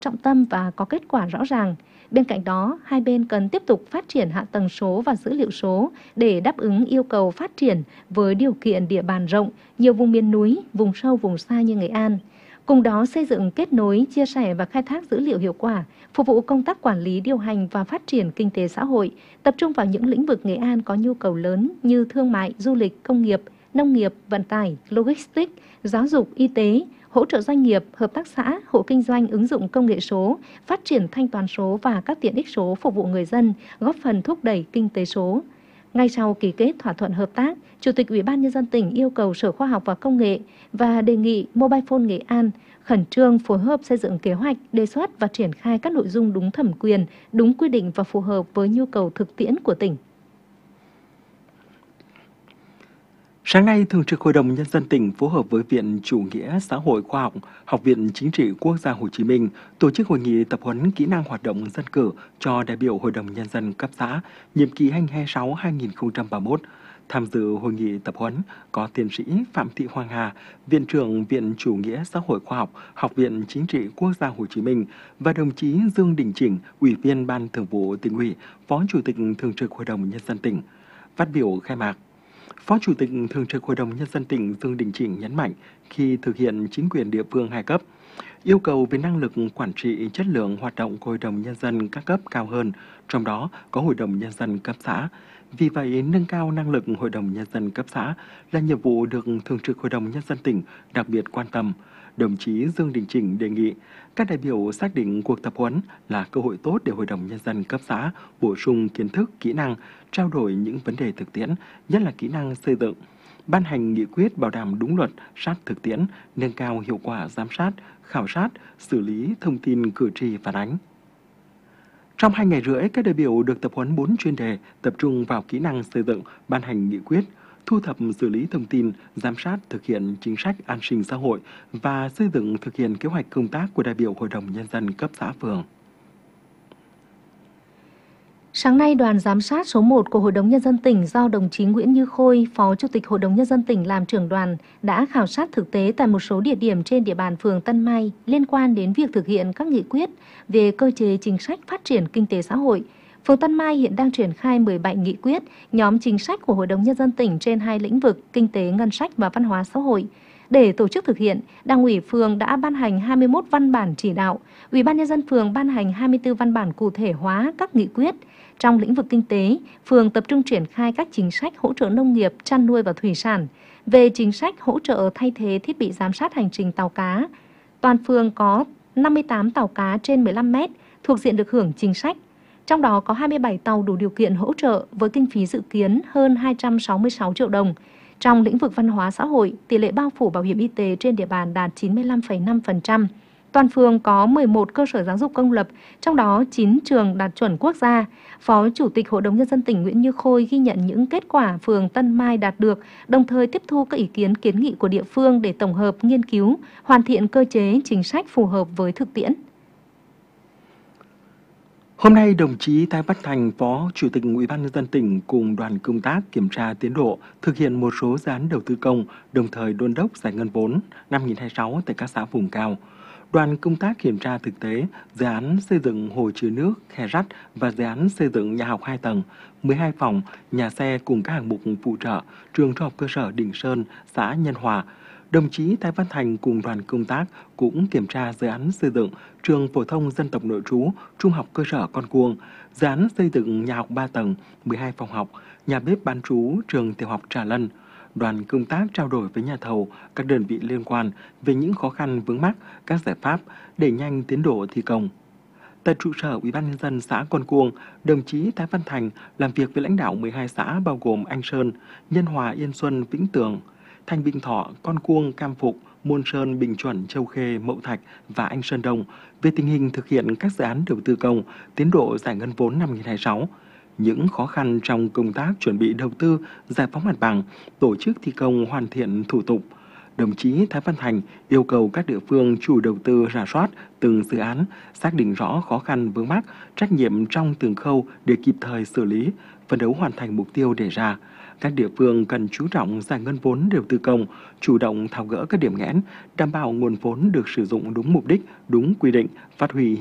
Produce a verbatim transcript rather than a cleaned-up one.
trọng tâm và có kết quả rõ ràng. Bên cạnh đó, hai bên cần tiếp tục phát triển hạ tầng số và dữ liệu số để đáp ứng yêu cầu phát triển với điều kiện địa bàn rộng, nhiều vùng miền núi, vùng sâu, vùng xa như Nghệ An. Cùng đó xây dựng kết nối, chia sẻ và khai thác dữ liệu hiệu quả, phục vụ công tác quản lý, điều hành và phát triển kinh tế xã hội, tập trung vào những lĩnh vực Nghệ An có nhu cầu lớn như thương mại, du lịch, công nghiệp, nông nghiệp, vận tải, logistics, giáo dục, y tế, hỗ trợ doanh nghiệp, hợp tác xã, hộ kinh doanh ứng dụng công nghệ số, phát triển thanh toán số và các tiện ích số phục vụ người dân, góp phần thúc đẩy kinh tế số. Ngay sau ký kết thỏa thuận hợp tác, Chủ tịch Ủy ban Nhân dân tỉnh yêu cầu Sở Khoa học và Công nghệ và đề nghị Mobile Phone Nghệ An khẩn trương phối hợp xây dựng kế hoạch, đề xuất và triển khai các nội dung đúng thẩm quyền, đúng quy định và phù hợp với nhu cầu thực tiễn của tỉnh. Sáng nay, Thường trực Hội đồng Nhân dân tỉnh phối hợp với Viện Chủ nghĩa Xã hội Khoa học, Học viện Chính trị Quốc gia Hồ Chí Minh tổ chức hội nghị tập huấn kỹ năng hoạt động dân cử cho đại biểu Hội đồng Nhân dân cấp xã, nhiệm kỳ hai nghìn không trăm hai mươi sáu đến hai nghìn không trăm ba mươi mốt. Tham dự hội nghị tập huấn có tiến sĩ Phạm Thị Hoàng Hà, Viện trưởng Viện Chủ nghĩa Xã hội Khoa học, Học viện Chính trị Quốc gia Hồ Chí Minh và đồng chí Dương Đình Chỉnh, Ủy viên Ban Thường vụ Tỉnh ủy, Phó Chủ tịch Thường trực Hội đồng Nhân dân tỉnh. Phát biểu khai mạc, Phó Chủ tịch Thường trực Hội đồng Nhân dân tỉnh Dương Đình Chỉnh nhấn mạnh khi thực hiện chính quyền địa phương hai cấp, yêu cầu về năng lực quản trị chất lượng hoạt động của Hội đồng Nhân dân các cấp cao hơn, trong đó có Hội đồng Nhân dân cấp xã. Vì vậy, nâng cao năng lực Hội đồng Nhân dân cấp xã là nhiệm vụ được Thường trực Hội đồng Nhân dân tỉnh đặc biệt quan tâm. Đồng chí Dương Đình Chỉnh đề nghị các đại biểu xác định cuộc tập huấn là cơ hội tốt để Hội đồng Nhân dân cấp xã bổ sung kiến thức, kỹ năng, trao đổi những vấn đề thực tiễn, nhất là kỹ năng xây dựng, ban hành nghị quyết bảo đảm đúng luật, sát thực tiễn, nâng cao hiệu quả giám sát, khảo sát, xử lý thông tin cử tri phản ánh. Trong hai ngày rưỡi, các đại biểu được tập huấn bốn chuyên đề tập trung vào kỹ năng xây dựng, ban hành nghị quyết, thu thập xử lý thông tin, giám sát thực hiện chính sách an sinh xã hội và xây dựng thực hiện kế hoạch công tác của đại biểu Hội đồng Nhân dân cấp xã phường. Sáng nay, đoàn giám sát số một của Hội đồng Nhân dân tỉnh do đồng chí Nguyễn Như Khôi, Phó Chủ tịch Hội đồng Nhân dân tỉnh làm trưởng đoàn, đã khảo sát thực tế tại một số địa điểm trên địa bàn phường Tân Mai liên quan đến việc thực hiện các nghị quyết về cơ chế chính sách phát triển kinh tế xã hội. Phường Tân Mai hiện đang triển khai mười bảy nghị quyết, nhóm chính sách của Hội đồng Nhân dân tỉnh trên hai lĩnh vực kinh tế, ngân sách và văn hóa xã hội. Để tổ chức thực hiện, Đảng ủy phường đã ban hành hai mươi mốt văn bản chỉ đạo, Ủy ban Nhân dân phường ban hành hai mươi tư văn bản cụ thể hóa các nghị quyết. Trong lĩnh vực kinh tế, phường tập trung triển khai các chính sách hỗ trợ nông nghiệp, chăn nuôi và thủy sản. Về chính sách hỗ trợ thay thế thiết bị giám sát hành trình tàu cá, toàn phường có năm mươi tám tàu cá trên mười lăm mét thuộc diện được hưởng chính sách. Trong đó có hai mươi bảy tàu đủ điều kiện hỗ trợ với kinh phí dự kiến hơn hai trăm sáu mươi sáu triệu đồng. Trong lĩnh vực văn hóa xã hội, tỷ lệ bao phủ bảo hiểm y tế trên địa bàn đạt chín mươi lăm phẩy năm phần trăm. Toàn phường có mười một cơ sở giáo dục công lập, trong đó chín trường đạt chuẩn quốc gia. Phó Chủ tịch Hội đồng Nhân dân tỉnh Nguyễn Như Khôi ghi nhận những kết quả phường Tân Mai đạt được, đồng thời tiếp thu các ý kiến kiến nghị của địa phương để tổng hợp, nghiên cứu, hoàn thiện cơ chế chính sách phù hợp với thực tiễn. Hôm nay, đồng chí Thái Văn Thành, Phó Chủ tịch Ủy ban Nhân dân tỉnh cùng đoàn công tác kiểm tra tiến độ thực hiện một số dự án đầu tư công, đồng thời đôn đốc giải ngân vốn năm hai nghìn không trăm hai mươi sáu tại các xã vùng cao. Đoàn công tác kiểm tra thực tế dự án xây dựng hồ chứa nước Khe Rắt và dự án xây dựng nhà học hai tầng, mười hai phòng, nhà xe cùng các hạng mục phụ trợ, trường trung học cơ sở Đình Sơn, xã Nhân Hòa. Đồng chí Thái Văn Thành cùng đoàn công tác cũng kiểm tra dự án xây dựng trường phổ thông dân tộc nội trú, trung học cơ sở Con Cuông, dự án xây dựng nhà học ba tầng, mười hai phòng học, nhà bếp bán trú trường tiểu học Trà Lân. Đoàn công tác trao đổi với nhà thầu, các đơn vị liên quan về những khó khăn vướng mắc, các giải pháp đẩy nhanh tiến độ thi công. Tại trụ sở Ủy ban Nhân dân xã Con Cuông, đồng chí Thái Văn Thành làm việc với lãnh đạo mười hai xã bao gồm Anh Sơn, Nhân Hòa, Yên Xuân, Vĩnh Tường, Thanh Bình Thọ, Con Cuông, Cam Phục, Môn Sơn, Bình Chuẩn, Châu Khê, Mậu Thạch và Anh Sơn Đông về tình hình thực hiện các dự án đầu tư công, tiến độ giải ngân vốn năm hai nghìn không trăm hai mươi sáu. Những khó khăn trong công tác chuẩn bị đầu tư, giải phóng mặt bằng, tổ chức thi công hoàn thiện thủ tục. Đồng chí Thái Văn Thành yêu cầu các địa phương chủ đầu tư rà soát từng dự án, xác định rõ khó khăn vướng mắc, trách nhiệm trong từng khâu để kịp thời xử lý, phấn đấu hoàn thành mục tiêu đề ra. Các địa phương cần chú trọng giải ngân vốn đầu tư công, chủ động tháo gỡ các điểm nghẽn, đảm bảo nguồn vốn được sử dụng đúng mục đích, đúng quy định, phát huy